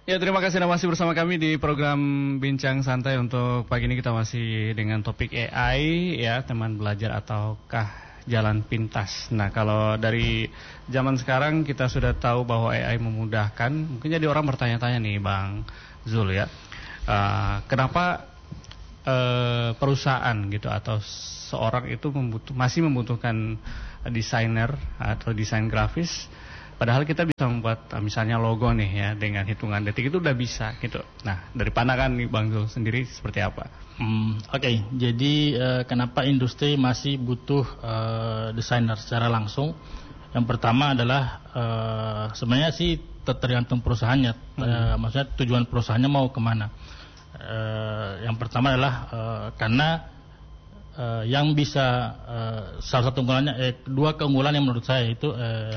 Ya, terima kasih Anda masih bersama kami di program Bincang Santai. Untuk pagi ini kita masih dengan topik AI ya, teman belajar ataukah jalan pintas. Nah, kalau dari zaman sekarang kita sudah tahu bahwa AI memudahkan. Mungkin jadi orang bertanya-tanya nih Bang Zul ya, kenapa perusahaan gitu atau seorang itu masih membutuhkan desainer atau desain grafis, padahal kita bisa membuat misalnya logo nih ya dengan hitungan detik itu udah bisa gitu. Nah, dari pandangan nih Bang Zul sendiri seperti apa? Oke. Jadi kenapa industri masih butuh desainer secara langsung? Yang pertama adalah sebenarnya sih tergantung perusahaannya. Maksudnya tujuan perusahaannya mau kemana? Yang pertama adalah karena yang bisa salah satu keunggulannya, dua keunggulan yang menurut saya itu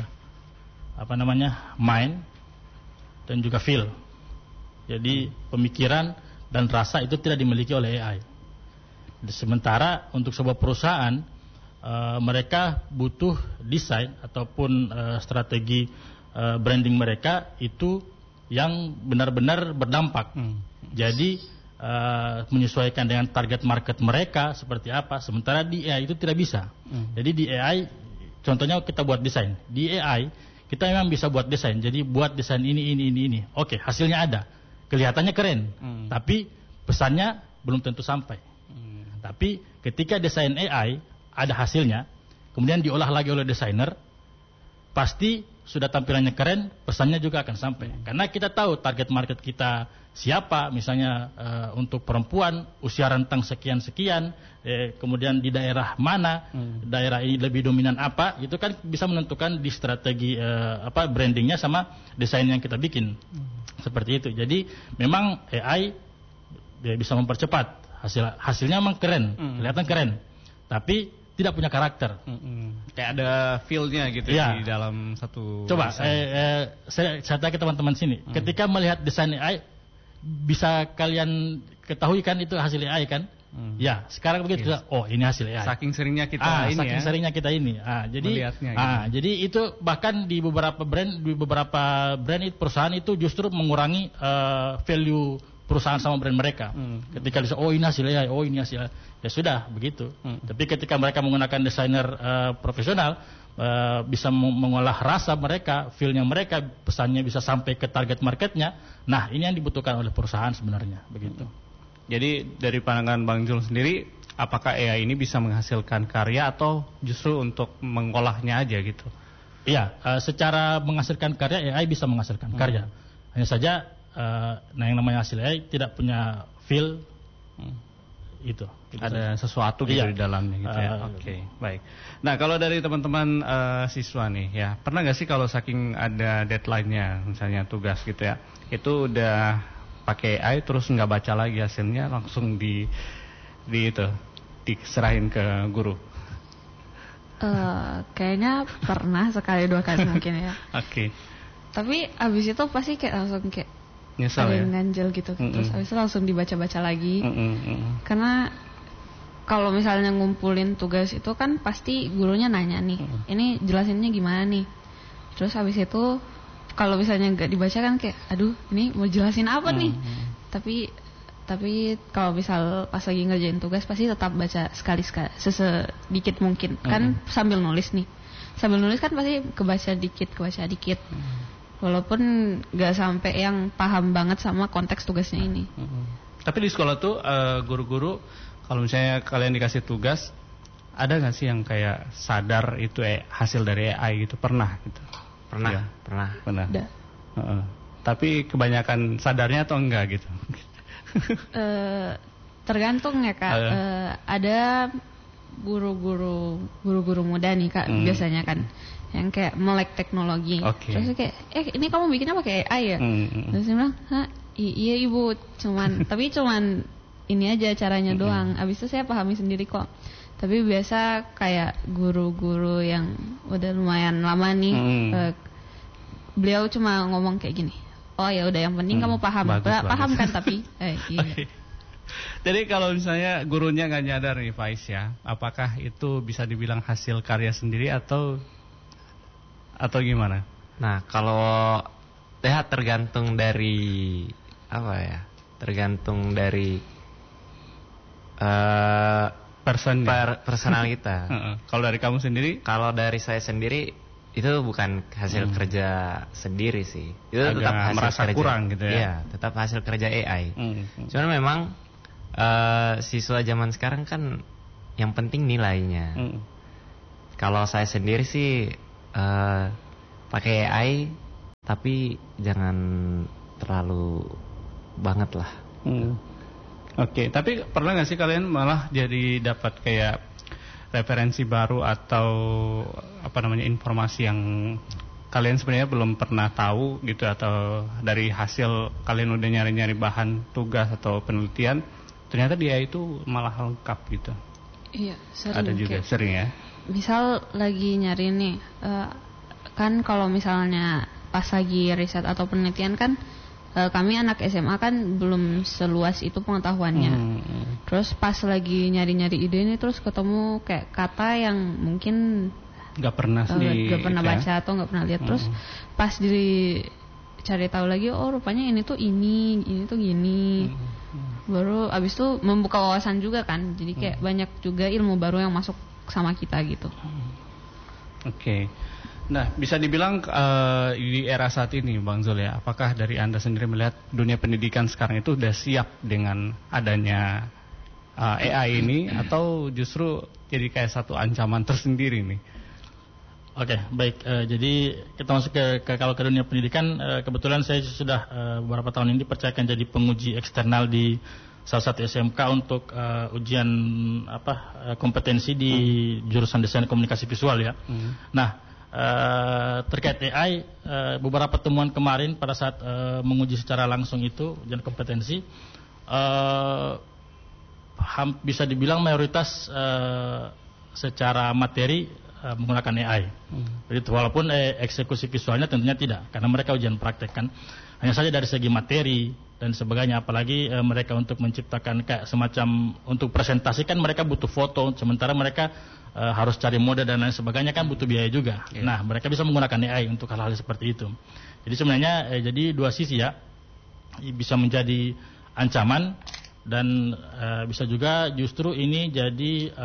mind dan juga feel. Jadi pemikiran dan rasa itu tidak dimiliki oleh AI. Sementara untuk sebuah perusahaan mereka butuh desain ataupun strategi branding mereka itu yang benar-benar berdampak. Jadi menyesuaikan dengan target market mereka seperti apa. Sementara di AI itu tidak bisa. Jadi di AI, contohnya kita buat desain. Di AI kita memang bisa buat desain. Jadi buat desain ini. Oke, hasilnya ada. Kelihatannya keren. Tapi pesannya belum tentu sampai. Tapi ketika desain AI ada hasilnya, kemudian diolah lagi oleh desainer, pasti sudah tampilannya keren, pesannya juga akan sampai. Karena kita tahu target market kita siapa, misalnya untuk perempuan usia rentang sekian-sekian, kemudian di daerah mana, daerah ini lebih dominan apa, itu kan bisa menentukan di strategi brandingnya sama desain yang kita bikin. Seperti itu. Jadi memang AI bisa mempercepat, hasilnya memang keren, kelihatan keren, tapi tidak punya karakter. Kayak ada feel-nya gitu ya, di dalam satu. Coba saya tanya ke teman-teman sini, ketika melihat desain AI, bisa kalian ketahui kan itu hasil AI kan? Ya, sekarang begitu. Oh, ini hasil AI. Saking seringnya kita ini. Jadi itu bahkan di beberapa brand itu, perusahaan itu justru mengurangi value perusahaan sama brand mereka. Ketika bisa, oh ini hasil AI, oh ini hasil AI. Ya sudah, begitu. Tapi ketika mereka menggunakan desainer profesional, bisa mengolah rasa mereka, feel-nya mereka, pesannya bisa sampai ke target marketnya. Nah, ini yang dibutuhkan oleh perusahaan sebenarnya, begitu. Jadi dari pandangan Bang Jul sendiri, apakah AI ini bisa menghasilkan karya atau justru untuk mengolahnya aja gitu? Iya, secara menghasilkan karya, AI bisa menghasilkan karya. Hanya saja yang namanya hasil AI tidak punya feel itu ada sesuatu gitu di dalamnya gitu ya. Oke, baik. Nah, kalau dari teman-teman siswa nih ya, pernah nggak sih kalau saking ada deadline-nya, misalnya tugas gitu ya, itu udah pakai AI terus nggak baca lagi hasilnya, langsung diserahin ke guru? Kayaknya pernah sekali dua kali mungkin ya. Oke. Tapi abis itu pasti kayak langsung kayak nyesel ada ya? yang ganjel gitu. Terus abis itu langsung dibaca-baca lagi. Karena kalau misalnya ngumpulin tugas itu kan pasti gurunya nanya nih, ini jelasinnya gimana nih. Terus abis itu kalau misalnya nggak dibaca kan kayak, aduh ini mau jelasin apa nih. Tapi kalau misal pas lagi ngerjain tugas pasti tetap baca sekali-sekali, sesedikit mungkin. Kan sambil nulis nih. Sambil nulis kan pasti kebaca dikit. Walaupun nggak sampai yang paham banget sama konteks tugasnya ini. Tapi di sekolah tuh guru-guru kalau misalnya kalian dikasih tugas, ada nggak sih yang kayak sadar itu hasil dari AI gitu? Pernah gitu? Pernah. Ada. Tapi kebanyakan sadarnya atau enggak gitu? Tergantung ya Kak. Ada guru-guru muda nih Kak, biasanya kan yang kayak melek teknologi. Terus kayak ini kamu bikinnya pakai AI ya? Terus dia bilang, iya ibu, tapi cuman ini aja caranya doang. Abis itu saya pahami sendiri kok. Tapi biasa kayak guru-guru yang udah lumayan lama nih, beliau cuma ngomong kayak gini, oh ya udah yang penting kamu paham. Paham kan tapi iya. Jadi kalau misalnya gurunya nggak nyadar nih Faiz ya, apakah itu bisa dibilang hasil karya sendiri atau gimana? Nah, kalau Ya tergantung dari apa ya? Tergantung dari personal kita. Kalau dari kamu sendiri? Kalau dari saya sendiri itu bukan hasil kerja sendiri sih. Itu agak tetap hasil merasa kerja. kurang gitu ya. Iya, tetap hasil kerja AI. Cuman memang siswa zaman sekarang kan yang penting nilainya. Kalau saya sendiri sih pakai AI, tapi jangan terlalu banget lah. Oke, tapi pernah nggak sih kalian malah jadi dapat kayak referensi baru atau informasi yang kalian sebenarnya belum pernah tahu gitu, atau dari hasil kalian udah nyari-nyari bahan tugas atau penelitian ternyata dia itu malah lengkap gitu? Iya, sering. Ada juga sering ya. Misal lagi nyari nih, kan kalau misalnya pas lagi riset atau penelitian kan, kami anak SMA kan belum seluas itu pengetahuannya. Terus pas lagi nyari-nyari ide nih, terus ketemu kayak kata yang mungkin nggak pernah baca atau nggak pernah lihat. Terus pas cari tahu lagi, oh rupanya ini tuh gini. Baru abis itu membuka wawasan juga kan. Jadi kayak banyak juga ilmu baru yang masuk sama kita gitu. Oke. Nah, bisa dibilang di era saat ini, Bang Zul ya, apakah dari Anda sendiri melihat dunia pendidikan sekarang itu sudah siap dengan adanya AI ini, atau justru jadi kayak satu ancaman tersendiri nih? Oke, baik. Jadi kita masuk kalau ke dunia pendidikan, kebetulan saya sudah beberapa tahun ini dipercayakan jadi penguji eksternal di salah satu SMK untuk ujian kompetensi di jurusan desain komunikasi visual ya. Nah, terkait AI, beberapa temuan kemarin pada saat menguji secara langsung itu ujian kompetensi, bisa dibilang mayoritas secara materi menggunakan AI. Jadi walaupun eksekusi visualnya tentunya tidak, karena mereka ujian praktek kan. Hanya saja dari segi materi dan sebagainya, apalagi mereka untuk menciptakan kayak semacam untuk presentasi kan mereka butuh foto, sementara mereka harus cari model dan lain sebagainya kan butuh biaya juga. Nah, mereka bisa menggunakan AI untuk hal-hal seperti itu. Jadi sebenarnya jadi dua sisi ya, bisa menjadi ancaman dan bisa juga justru ini jadi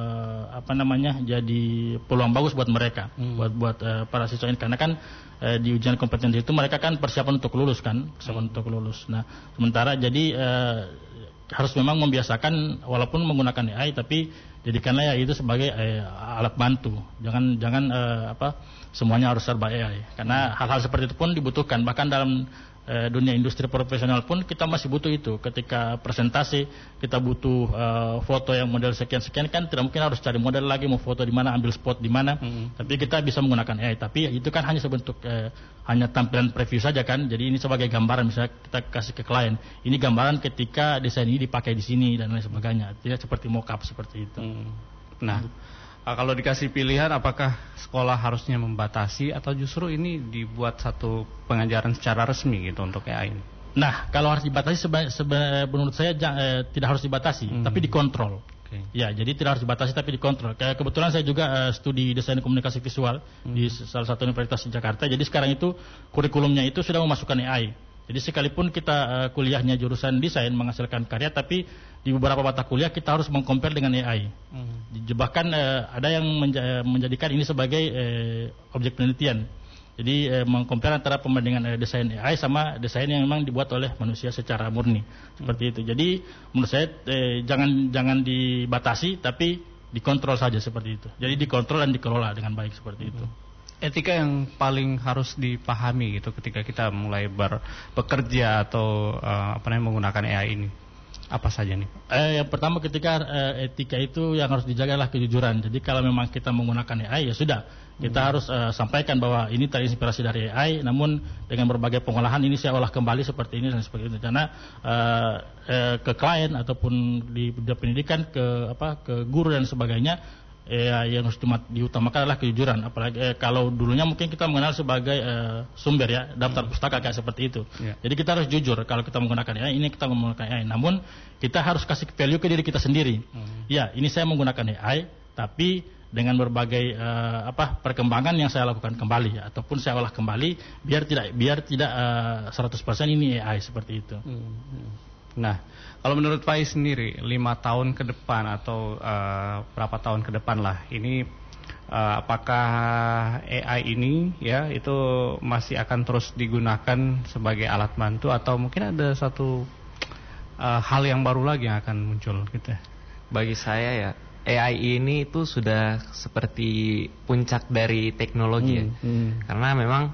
jadi peluang bagus buat mereka, buat para siswa ini, karena kan di ujian kompetensi itu mereka kan persiapan untuk lulus kan, Nah, sementara jadi harus memang membiasakan walaupun menggunakan AI, tapi jadikanlah ya itu sebagai alat bantu. Jangan semuanya harus serba AI, karena hal-hal seperti itu pun dibutuhkan. Bahkan dalam dunia industri profesional pun kita masih butuh itu. Ketika presentasi kita butuh foto yang model sekian-sekian, kan tidak mungkin harus cari model lagi, mau foto di mana, ambil spot di mana. Tapi kita bisa menggunakan AI. Tapi itu kan hanya sebentuk hanya tampilan preview saja kan. Jadi ini sebagai gambaran, misalnya kita kasih ke klien, ini gambaran ketika desain ini dipakai di sini dan lain sebagainya. Tidak seperti mockup seperti itu. Nah, kalau dikasih pilihan, apakah sekolah harusnya membatasi atau justru ini dibuat satu pengajaran secara resmi gitu untuk AI ini? Nah, kalau harus dibatasi menurut saya tidak harus dibatasi, tapi dikontrol. Ya, jadi tidak harus dibatasi tapi dikontrol. Kebetulan saya juga studi desain komunikasi visual di salah satu universitas di Jakarta. Jadi sekarang itu kurikulumnya itu sudah memasukkan AI. Jadi sekalipun kita kuliahnya jurusan desain menghasilkan karya, tapi di beberapa mata kuliah kita harus mengcompare dengan AI. Bahkan ada yang menjadikan ini sebagai objek penelitian. Jadi mengcompare antara perbandingan desain AI sama desain yang memang dibuat oleh manusia secara murni. Seperti itu. Jadi menurut saya jangan dibatasi tapi dikontrol saja seperti itu. Jadi dikontrol dan dikelola dengan baik seperti itu. Etika yang paling harus dipahami gitu ketika kita mulai bekerja atau menggunakan AI ini, apa saja nih? Yang pertama, ketika etika itu yang harus dijaga adalah kejujuran. Jadi kalau memang kita menggunakan AI ya sudah, kita harus sampaikan bahwa ini terinspirasi dari AI, namun dengan berbagai pengolahan ini saya olah kembali seperti ini dan seperti itu. Karena ke klien ataupun di pendidikan, ke guru dan sebagainya, yang harus diutamakan adalah kejujuran. Apalagi kalau dulunya mungkin kita mengenal sebagai sumber ya, daftar pustaka kayak seperti itu. Jadi kita harus jujur kalau kita menggunakan AI, ini kita menggunakan AI. Namun kita harus kasih value ke diri kita sendiri. Ya, ini saya menggunakan AI, tapi dengan berbagai perkembangan yang saya lakukan kembali ataupun saya olah kembali biar tidak 100% ini AI seperti itu. Nah, kalau menurut Faiz sendiri 5 tahun ke depan atau berapa tahun ke depan lah ini, apakah AI ini ya itu masih akan terus digunakan sebagai alat bantu atau mungkin ada satu hal yang baru lagi yang akan muncul gitu? Bagi saya ya AI ini itu sudah seperti puncak dari teknologi ya. Karena memang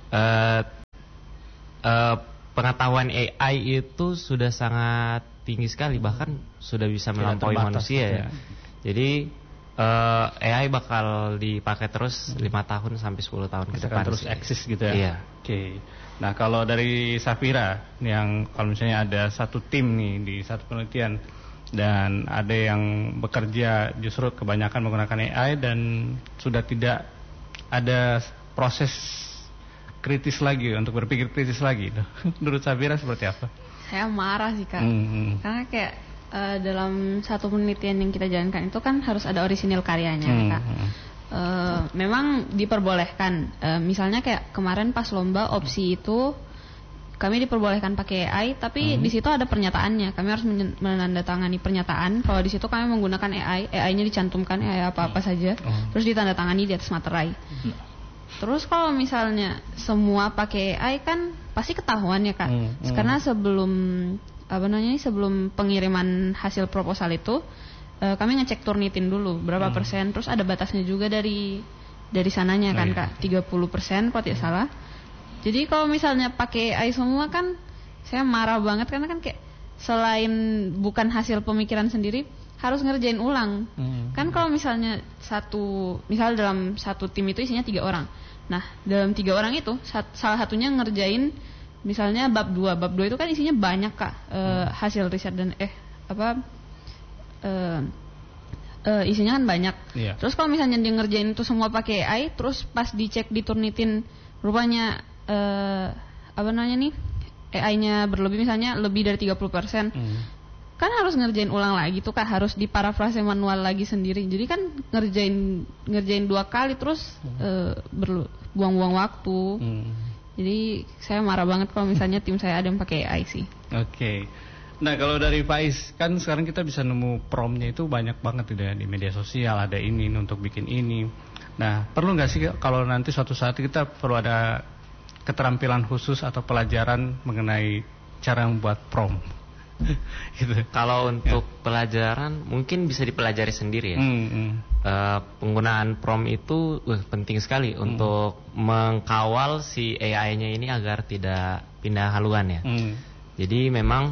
pengetahuan AI itu sudah sangat tinggi sekali, bahkan sudah bisa melampaui manusia ya. Jadi AI bakal dipakai terus 5 tahun sampai 10 tahun ke depan terus eksis gitu ya. Iya. Oke. Nah, kalau dari Safira yang kalau misalnya ada satu tim nih di satu penelitian dan ada yang bekerja justru kebanyakan menggunakan AI dan sudah tidak ada proses kritis lagi untuk berpikir kritis lagi. Menurut Safira seperti apa? Saya marah sih Kak. Karena kayak dalam satu penelitian yang kita jalankan itu kan harus ada orisinil karyanya Kak. Memang diperbolehkan. Misalnya kayak kemarin pas lomba opsi itu kami diperbolehkan pakai AI, tapi di situ ada pernyataannya. Kami harus menandatangani pernyataan kalau di situ kami menggunakan AI. AI-nya dicantumkan AI apa-apa saja, terus ditandatangani di atas materai. Terus kalau misalnya semua pakai AI kan pasti ketahuan ya Kak. Karena sebelum pengiriman hasil proposal itu kami ngecek Turnitin dulu berapa persen, terus ada batasnya juga dari sananya kan Kak, 30% kalau tidak salah. Jadi kalau misalnya pakai AI semua kan saya marah banget karena kan kayak selain bukan hasil pemikiran sendiri harus ngerjain ulang. Kan kalau misalnya dalam satu tim itu isinya 3 orang. Nah, dalam 3 orang itu salah satunya ngerjain misalnya bab 2 itu kan isinya banyak Kak, hasil riset dan isinya kan banyak. Terus kalau misalnya dia ngerjain itu semua pakai AI, terus pas dicek di Turnitin rupanya AI-nya berlebih, misalnya lebih dari 30%. Kan harus ngerjain ulang lagi tuh Kak, harus diparafrase manual lagi sendiri. Jadi kan ngerjain 2 kali terus buang-buang waktu. Jadi saya marah banget kalau misalnya tim saya ada yang pakai AI sih. Oke. Nah, kalau dari Faiz kan sekarang kita bisa nemu prompt-nya itu banyak banget udah di media sosial, ada ini untuk bikin ini. Nah, perlu nggak sih kalau nanti suatu saat kita perlu ada keterampilan khusus atau pelajaran mengenai cara membuat prompt? Gitu. Kalau untuk pelajaran mungkin bisa dipelajari sendiri ya. Penggunaan prompt itu penting sekali untuk mengkawal si AI-nya ini agar tidak pindah haluan ya. Jadi memang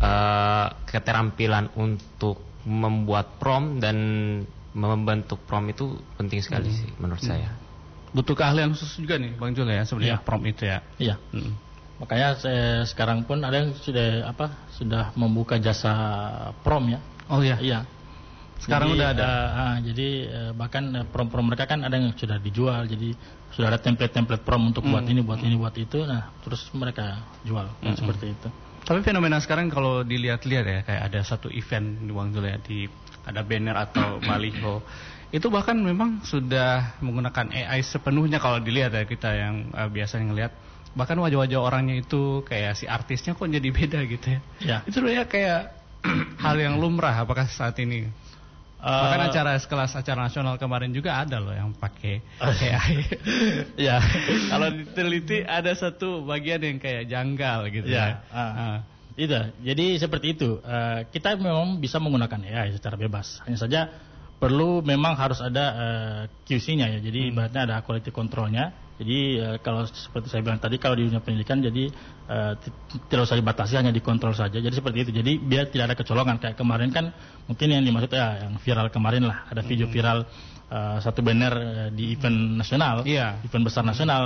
keterampilan untuk membuat prompt dan membentuk prompt itu penting sekali sih menurut saya. Butuh keahlian khusus juga nih Bang Jul ya sebenarnya prompt itu ya. Iya. Makanya sekarang pun ada yang sudah membuka jasa prompt ya. Oh iya. Iya. Sekarang udah ada. Jadi bahkan prompt mereka kan ada yang sudah dijual. Jadi sudah ada template prompt untuk buat ini, buat itu. Nah, terus mereka jual seperti itu. Tapi fenomena sekarang kalau dilihat-lihat ya, kayak ada satu event di Bang Jul ya, ada banner atau baliho. Itu bahkan memang sudah menggunakan AI sepenuhnya kalau dilihat ya, kita yang biasanya ngelihat. Bahkan wajah-wajah orangnya itu kayak si artisnya kok jadi beda gitu ya. Itu sebenarnya kayak hal yang lumrah apakah saat ini? Bahkan sekelas acara nasional kemarin juga ada loh yang pakai AI. Ya, kalau diteliti ada satu bagian yang kayak janggal gitu ya. Itu. Jadi seperti itu. Kita memang bisa menggunakan AI secara bebas. Hanya saja perlu memang harus ada QC-nya ya. Jadi ibaratnya ada quality control-nya. Jadi kalau seperti saya bilang tadi, kalau di dunia pendidikan jadi tidak usah dibatasi, hanya dikontrol saja. Jadi seperti itu. Jadi biar tidak ada kecolongan. Kayak kemarin kan mungkin yang dimaksud yang viral kemarin lah, ada video viral satu banner di event nasional, event besar nasional,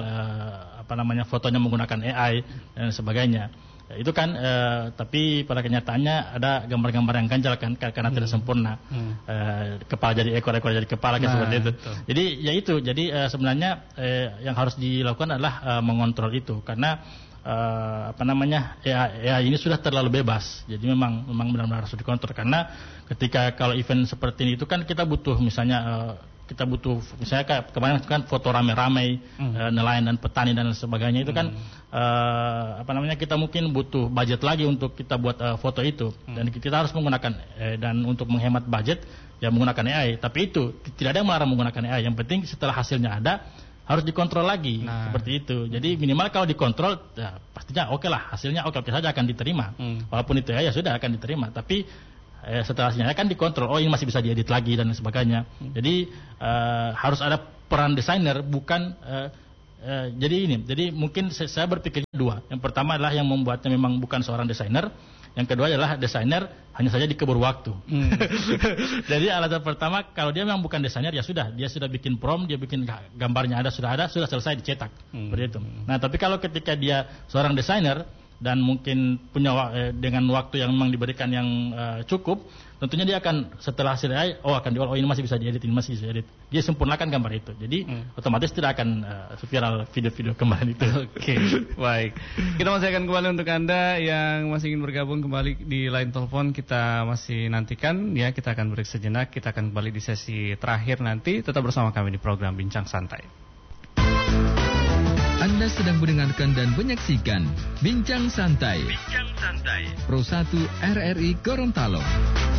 fotonya menggunakan AI dan sebagainya. Ya, itu kan tapi pada kenyataannya ada gambar-gambar yang ganjal kan karena tidak sempurna. Kepala jadi ekor jadi kepala kan seperti itu. Betul. Jadi ya itu. Jadi sebenarnya yang harus dilakukan adalah mengontrol itu karena AI ini sudah terlalu bebas. Jadi memang benar-benar harus dikontrol karena ketika kalau event seperti ini itu kan kita butuh misalnya kita butuh, misalnya kemarin kan foto rame-rame nelayan dan petani dan sebagainya itu kan kita mungkin butuh budget lagi untuk kita buat foto itu, dan kita harus menggunakan dan untuk menghemat budget ya menggunakan AI. Tapi itu tidak ada yang melarang menggunakan AI. Yang penting setelah hasilnya ada harus dikontrol lagi, seperti itu. Jadi minimal kalau dikontrol ya, pastinya oke lah, hasilnya oke saja akan diterima. Walaupun itu ya sudah akan diterima, tapi setelah hasilnya kan dikontrol, ini masih bisa diedit lagi dan sebagainya. Jadi harus ada peran desainer, bukan jadi mungkin saya berpikirnya dua. Yang pertama adalah yang membuatnya memang bukan seorang desainer. Yang kedua adalah desainer hanya saja dikebur waktu. Jadi alasan pertama, kalau dia memang bukan desainer ya sudah, dia sudah bikin prompt, dia bikin gambarnya sudah selesai dicetak. Seperti itu. Nah, tapi kalau ketika dia seorang desainer dan mungkin punya dengan waktu yang memang diberikan yang cukup, tentunya dia akan setelah hasil AI akan dijual, ini masih bisa diedit, ini masih bisa diedit. Dia sempurnakan gambar itu. Jadi otomatis tidak akan viral video-video kemarin itu. Oke, baik. Kita masih akan kembali untuk Anda yang masih ingin bergabung kembali di line telepon, kita masih nantikan ya, kita akan break sejenak, kita akan kembali di sesi terakhir nanti. Tetap bersama kami di program Bincang Santai. Anda sedang mendengarkan dan menyaksikan Bincang Santai Pro 1 RRI Gorontalo.